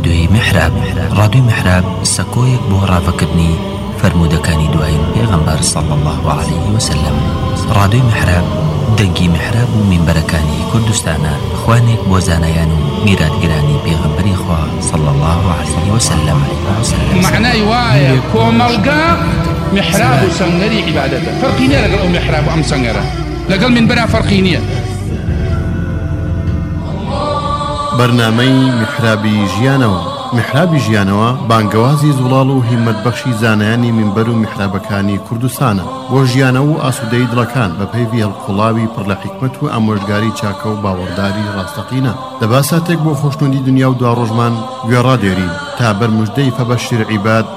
رادیۆی میحراب. رادیۆی میحراب سەکۆیەک بۆ ڕافەکردنی فرمودەکانی دوایین پێغەمبەر صلی الله عليه وسلم. رادیۆی میحراب دەنگی میحراب و مینبەرەکانی کوردستانە، خوانێک بۆ زانایان و میراتگرانی پێغەمبەری خوا صلی الله عليه وسلم. معنای وایە کۆمەڵگا میحراب و سەنگەری عیبادەتە. فەرقی نییە لەگەڵ ئەو میحراب و ئەم سەنگەرە، لەگەڵ مینبەرە فەرقی نییە. بەرنامەی میحرابی ژیانەوە. میحرابی ژیانەوە بانگەوازی زوڵاڵ و هیممەتبەخشی زانایانی مینبەر و میحرابەکانی کوردستانە بۆ ژیانەوە و ئاسوودەی دڵەکان بە پەیوی هەڵقوڵاوی پڕ لە حیکمەت و ئامۆژگاری چاکە و باوەڕداری ڕاستەقینە. دەباساتێک بۆ خۆشنودی دنیا و دواڕۆژمان گوێڕادێرین تا بەرموژدەی فەبەشیر عیباد